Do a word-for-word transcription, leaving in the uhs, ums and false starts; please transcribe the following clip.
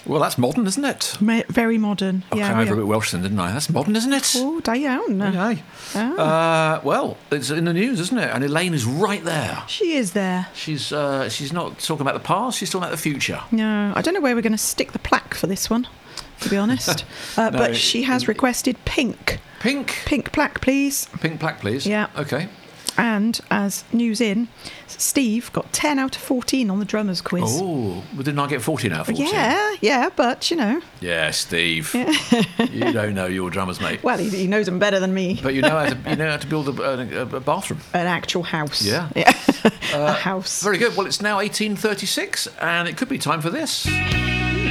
Well, that's modern, isn't it? Ma- very modern. I yeah, came over yeah. a bit Welsh then, didn't I? That's modern, isn't it? Oh, da iawn. Okay. Ah. Uh, well, it's in the news, isn't it? And Elaine is right there. She is there. She's uh, she's not talking about the past, she's talking about the future. No, I don't know where we're going to stick the plaque for this one, to be honest. Uh, No, but she has requested pink. Pink. Pink plaque, please. Pink plaque, please. Yeah. Okay. And as news in, Steve got ten out of fourteen on the drummers quiz. Oh, well, didn't I get fourteen out of fourteen? Yeah, yeah, but, you know. Yeah, Steve. You don't know your drummers, mate. Well, he, he knows them better than me. But you know how to, you know how to build a, a, a bathroom. An actual house. Yeah. yeah. a house. Very good. Well, it's now eighteen thirty-six, and it could be time for this.